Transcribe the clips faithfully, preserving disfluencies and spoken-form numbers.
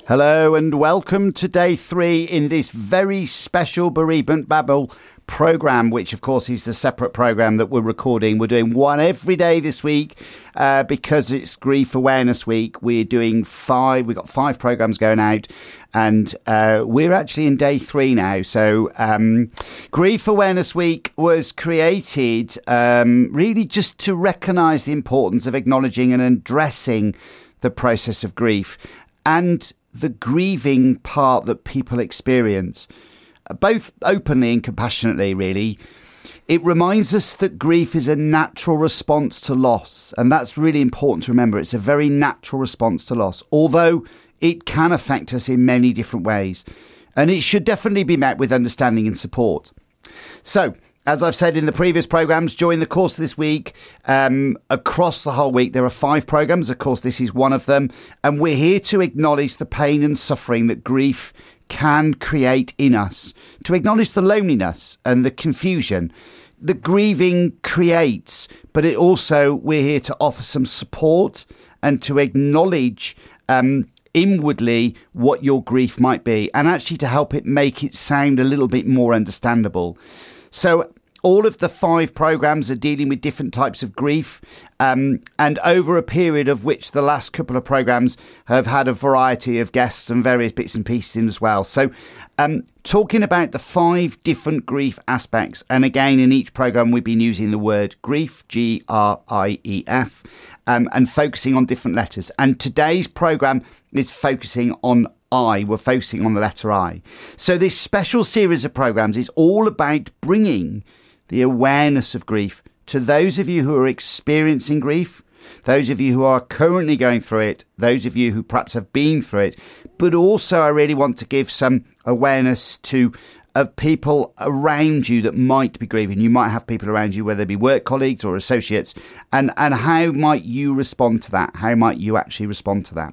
Hello and welcome to day three in this very special Bereavement Babble programme, which of course is the separate programme that we're recording. We're doing one every day this week uh, because it's Grief Awareness Week. We're doing five, we've got five programmes going out and uh, we're actually in day three now. So um, Grief Awareness Week was created um, really just to recognise the importance of acknowledging and addressing the process of grief and the grieving part that people experience, both openly and compassionately, really. It reminds us that grief is a natural response to loss. And that's really important to remember. It's a very natural response to loss, although it can affect us in many different ways. And it should definitely be met with understanding and support. So, as I've said in the previous programmes, during the course of this week, um, across the whole week, there are five programmes. Of course, this is one of them. And we're here to acknowledge the pain and suffering that grief can create in us, to acknowledge the loneliness and the confusion that grieving creates. But it also, we're here to offer some support and to acknowledge um, inwardly what your grief might be, and actually to help it make it sound a little bit more understandable. So all of the five programmes are dealing with different types of grief, um, and over a period of which the last couple of programmes have had a variety of guests and various bits and pieces in as well. So um, talking about the five different grief aspects, and again in each programme we've been using the word grief, G R I E F, um, and focusing on different letters. And today's programme is focusing on I. We're focusing on the letter I. So this special series of programmes is all about bringing the awareness of grief to those of you who are experiencing grief, those of you who are currently going through it, those of you who perhaps have been through it. But also I really want to give some awareness to of people around you that might be grieving. You might have people around you, whether they be work colleagues or associates, and, and how might you respond to that? How might you actually respond to that?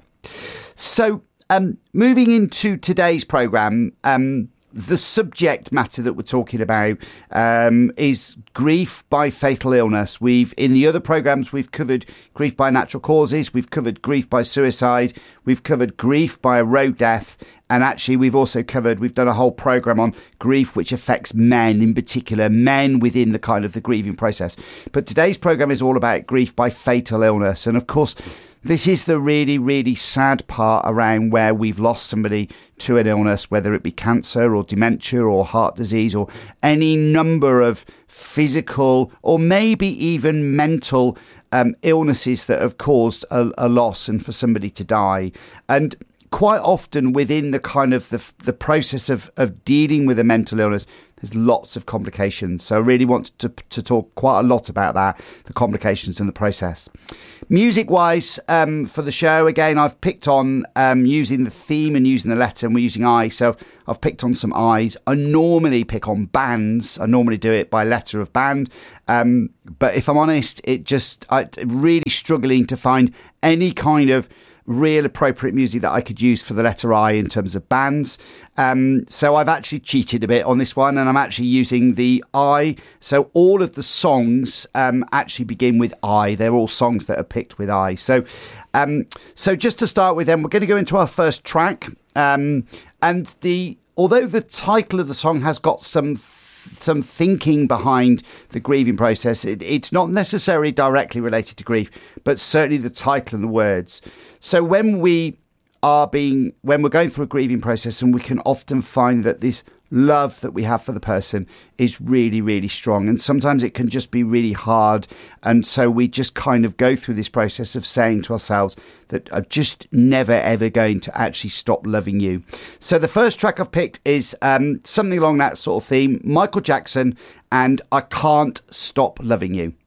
So um, moving into today's programme, um, the subject matter that we're talking about um, is grief by fatal illness. We've, in the other programmes, we've covered grief by natural causes. We've covered grief by suicide. We've covered grief by a road death. And actually, we've also covered, we've done a whole programme on grief, which affects men in particular, men within the kind of the grieving process. But today's programme is all about grief by fatal illness. And of course, this is the really, really sad part around where we've lost somebody to an illness, whether it be cancer or dementia or heart disease or any number of physical or maybe even mental um, illnesses that have caused a, a loss and for somebody to die. And quite often within the kind of the, the process of, of dealing with a mental illness, there's lots of complications. So I really want to, to talk quite a lot about that, the complications in the process. Music-wise, um, for the show, again, I've picked on um, using the theme and using the letter, and we're using I. So I've picked on some I's. I normally pick on bands. I normally do it by letter of band. Um, but if I'm honest, it just, I'm really struggling to find any kind of real appropriate music that I could use for the letter I in terms of bands. Um, so I've actually cheated a bit on this one, and I'm actually using the I. So all of the songs um, actually begin with I. They're all songs that are picked with I. So, um, so just to start with, then we're going to go into our first track. Um, and the although the title of the song has got some some thinking behind the grieving process, it, it's not necessarily directly related to grief, but certainly the title and the words. So when we are being, when we're going through a grieving process, and we can often find that this love that we have for the person is really, really strong. And sometimes it can just be really hard. And so we just kind of go through this process of saying to ourselves that I'm just never, ever going to actually stop loving you. So the first track I've picked is um, something along that sort of theme, Michael Jackson and I Can't Stop Loving You.